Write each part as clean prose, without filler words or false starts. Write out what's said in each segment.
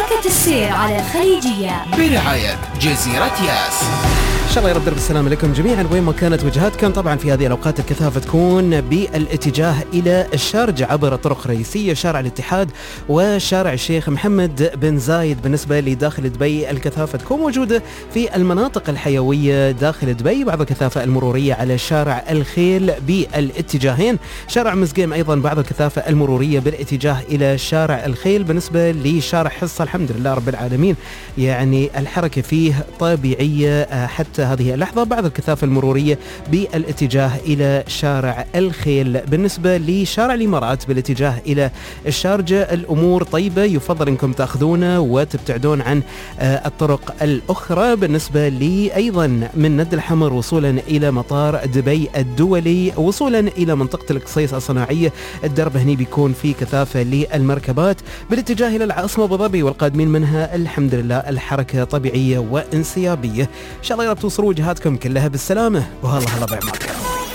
حركة السير على الخليجية برعاية جزيرة ياس. إن شاء الله يرد بالسلام لكم جميعا وين ما كانت وجهاتكم. طبعا في هذه الأوقات الكثافة تكون بالاتجاه إلى الشارجة عبر طرق رئيسية، شارع الاتحاد وشارع الشيخ محمد بن زايد. بالنسبة لداخل دبي الكثافة تكون موجودة في المناطق الحيوية داخل دبي، بعض الكثافة المرورية على شارع الخيل بالاتجاهين، شارع مزقيم أيضا بعض الكثافة المرورية بالاتجاه إلى شارع الخيل. بالنسبة لشارع حصة الحمد لله رب العالمين يعني الحركة فيه طبيعية حتى هذه اللحظة، بعض الكثافة المرورية بالاتجاه إلى شارع الخيل. بالنسبة لشارع الإمارات بالاتجاه إلى الشارجة الأمور طيبة، يفضل أنكم تأخذونه وتبتعدون عن الطرق الأخرى. بالنسبة لي أيضا من ند الحمر وصولا إلى مطار دبي الدولي وصولا إلى منطقة القصيص الصناعية، الدرب هني بيكون في كثافة للمركبات. بالاتجاه إلى العاصمة أبو ظبي والقادمين منها الحمد لله الحركة طبيعية وانسيابية. إن شاء الله يا رب توصلوا وجهاتكم كلها بالسلامة وهلا بعماركم.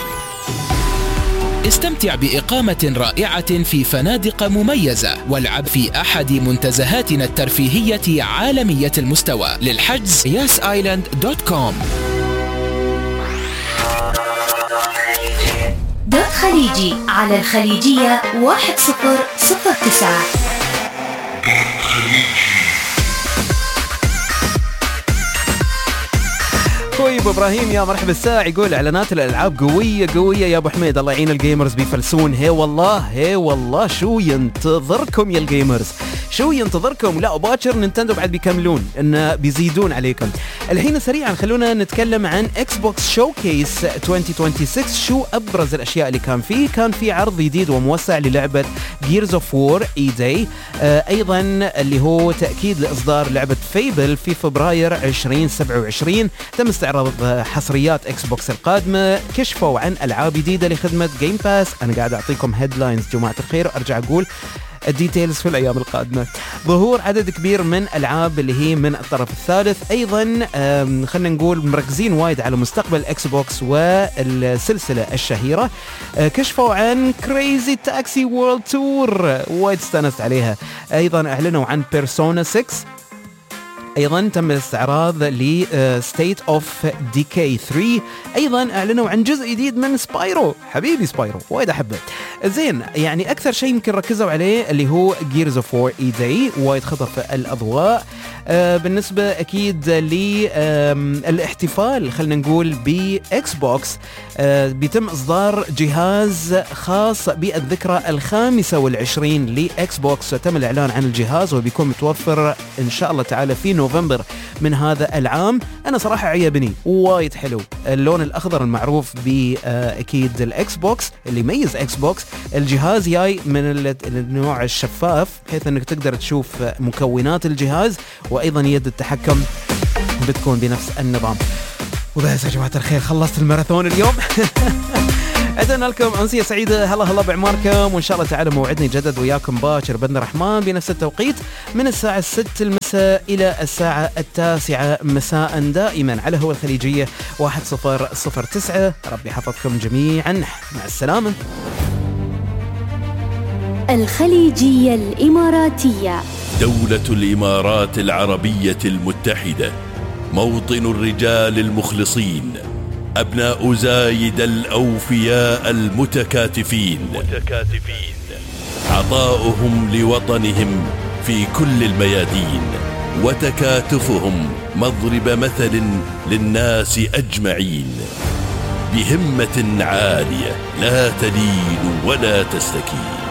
استمتع بإقامة رائعة في فنادق مميزة والعب في أحد منتزهاتنا الترفيهية عالمية المستوى. للحجز yasisland.com. دوت خليجي على الخليجية 1009. اخوي ابو ابراهيم يا مرحبا الساعة يقول اعلانات الالعاب قوية يا ابو حميد، الله يعين الجيمرز بيفلسون. هي والله شو ينتظركم يا الجيمرز، شو ينتظركم. لا وباكر نينتندو بعد بيكملون انه بيزيدون عليكم. الحين سريعا خلونا نتكلم عن اكس بوكس شوكيس 2026. شو ابرز الاشياء اللي كان فيه؟ كان في عرض جديد وموسع للعبة Gears of War E-Day، ايضا اللي هو تأكيد لاصدار لعبة فيبل في فبراير 2027. تم استعراض حصريات اكس بوكس القادمة، كشفوا عن العاب جديدة لخدمة جيم باس. انا قاعد اعطيكم هيدلاينز جماعة الخير وارجع اقول الديتيلز في الأيام القادمة. ظهور عدد كبير من ألعاب اللي هي من الطرف الثالث. أيضا خلنا نقول مركزين وايد على مستقبل إكس بوكس والسلسلة الشهيرة. كشفوا عن كريزي تاكسي وورلد تور، وايد استانست عليها. أيضا أعلنوا عن بيرسونا 6. أيضا تم الاستعراض ل State of Decay 3. أيضا أعلنوا عن جزء جديد من سبايرو، حبيبي سبايرو وايد أحبه. زين يعني أكثر شيء يمكن ركزوا عليه اللي هو Gears of War E-Day، وايد خطف الأضواء. بالنسبة أكيد للاحتفال خلنا نقول بإكس بوكس، بيتم إصدار جهاز خاص بالذكرى 25 لإكس بوكس. تم الإعلان عن الجهاز وبيكون متوفر إن شاء الله تعالى في نوفمبر من هذا العام. أنا صراحة عيبني وايد حلو اللون الأخضر المعروف بأكيد الإكس بوكس اللي يميز إكس بوكس. الجهاز جاي من النوع الشفاف بحيث أنك تقدر تشوف مكونات الجهاز، وأيضا يد التحكم بتكون بنفس النظام. وبس يا جماعة الخير خلصت الماراثون اليوم. أتمنى لكم أمسية سعيدة. هلا بعماركم، وإن شاء الله تعالى موعدني جدد وياكم باكر بإذن الرحمن بنفس التوقيت من الساعة 6 المساء إلى الساعة 9 مساء دائما على هو الخليجية 1009. ربي حفظكم جميعا، مع السلامة. الخليجية الإماراتية، دولة الإمارات العربية المتحدة، موطن الرجال المخلصين، أبناء زايد الأوفياء المتكاتفين، عطاؤهم لوطنهم في كل الميادين، وتكاتفهم مضرب مثل للناس أجمعين، بهمة عالية لا تلين ولا تستكين.